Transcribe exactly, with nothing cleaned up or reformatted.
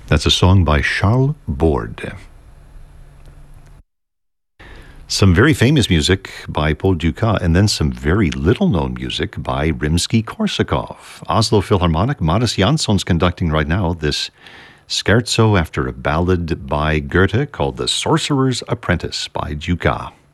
That's a song by Charles Borde. Some very famous music by Paul Dukas, and then some very little-known music by Rimsky-Korsakov. Oslo Philharmonic, Modest Jansson's conducting right now this scherzo after a ballad by Goethe called The Sorcerer's Apprentice by Dukas.